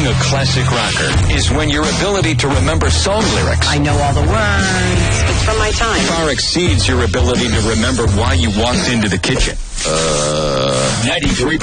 Being a classic rocker is when your ability to remember song lyrics, I know all the words. It's from my time. far exceeds your ability to remember why you walked into the kitchen. 93.